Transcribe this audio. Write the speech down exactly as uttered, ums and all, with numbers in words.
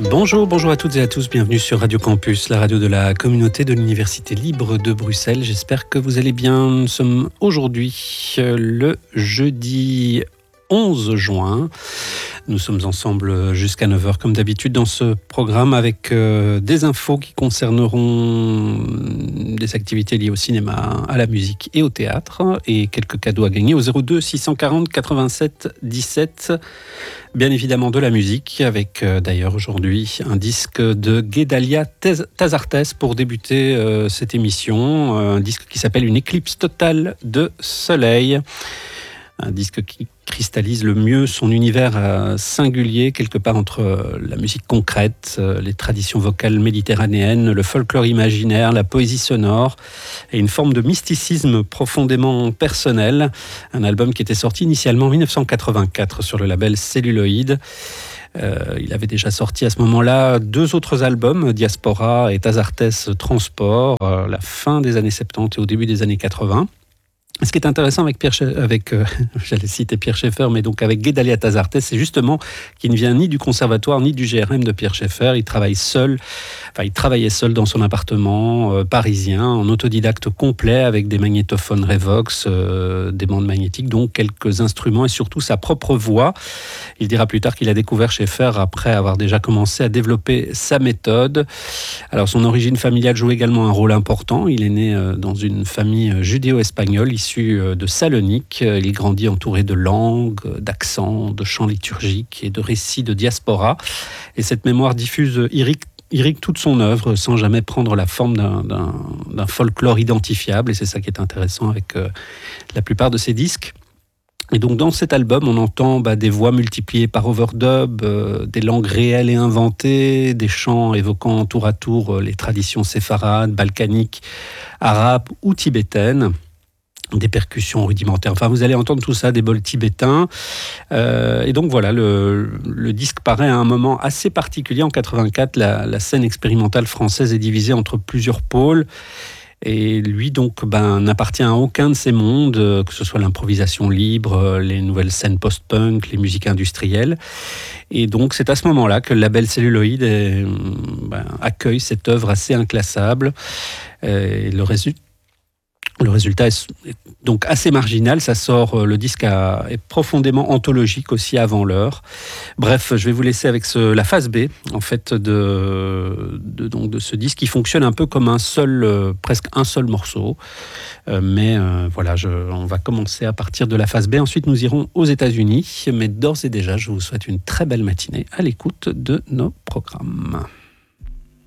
Bonjour, bonjour à toutes et à tous, bienvenue sur Radio Campus, la radio de la communauté de l'Université libre de Bruxelles. J'espère que vous allez bien. Nous sommes aujourd'hui le jeudi onze juin. Nous sommes ensemble jusqu'à neuf heures comme d'habitude dans ce programme avec euh, des infos qui concerneront des activités liées au cinéma, à la musique et au théâtre et quelques cadeaux à gagner au zéro deux six cent quarante quatre-vingt-sept dix-sept. Bien évidemment de la musique avec euh, d'ailleurs aujourd'hui un disque de Guedalia Tazartes pour débuter euh, cette émission. Euh, un disque qui s'appelle Une éclipse totale de soleil. Un disque qui cristallise le mieux son univers euh, singulier, quelque part entre euh, la musique concrète, euh, les traditions vocales méditerranéennes, le folklore imaginaire, la poésie sonore et une forme de mysticisme profondément personnel. Un album qui était sorti initialement en dix-neuf cent quatre-vingt-quatre sur le label Celluloid. Euh, il avait déjà sorti à ce moment-là deux autres albums, Diaspora et Tazartes Transport, à la fin des années soixante-dix et au début des années quatre-vingts. Ce qui est intéressant avec Pierre, avec, euh, j'allais citer Pierre Schaeffer, mais donc avec Guedalia Tazartes, c'est justement qu'il ne vient ni du conservatoire ni du G R M de Pierre Schaeffer. Il travaille seul, enfin il travaillait seul dans son appartement euh, parisien, en autodidacte complet, avec des magnétophones Revox, euh, des bandes magnétiques, donc quelques instruments et surtout sa propre voix. Il dira plus tard qu'il a découvert Schaeffer après avoir déjà commencé à développer sa méthode. Alors son origine familiale joue également un rôle important. Il est né euh, dans une famille judéo-espagnole issu de Salonique. Il grandit entouré de langues, d'accents, de chants liturgiques et de récits de diaspora. Et cette mémoire diffuse irrigue, irrigue toute son œuvre sans jamais prendre la forme d'un, d'un, d'un folklore identifiable. Et c'est ça qui est intéressant avec euh, la plupart de ses disques. Et donc dans cet album, on entend bah, des voix multipliées par overdub, euh, des langues réelles et inventées, des chants évoquant tour à tour euh, les traditions séfarades, balkaniques, arabes ou tibétaines. Des percussions rudimentaires. Enfin, vous allez entendre tout ça, des bols tibétains. Euh, et donc voilà, le, le disque paraît à un moment assez particulier. En quatre-vingt-quatre, la, la scène expérimentale française est divisée entre plusieurs pôles. Et lui, donc, ben, n'appartient à aucun de ces mondes, que ce soit l'improvisation libre, les nouvelles scènes post-punk, les musiques industrielles. Et donc, c'est à ce moment-là que le label Celluloid est, ben, accueille cette œuvre assez inclassable. Et le résultat Le résultat est donc assez marginal, ça sort, le disque a, est profondément anthologique aussi avant l'heure. Bref, je vais vous laisser avec ce, la phase B en fait de, de, donc de ce disque qui fonctionne un peu comme un seul, euh, presque un seul morceau. Euh, mais euh, voilà, je, on va commencer à partir de la phase B. Ensuite, nous irons aux États-Unis. Mais d'ores et déjà, je vous souhaite une très belle matinée à l'écoute de nos programmes.